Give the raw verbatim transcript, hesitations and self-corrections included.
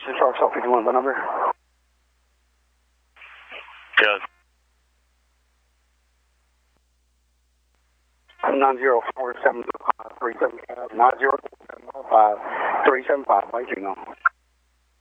Central South fifty-one, the number? Good. nine zero four seven five three seven five, nine zero four seven five three seven five, by signal.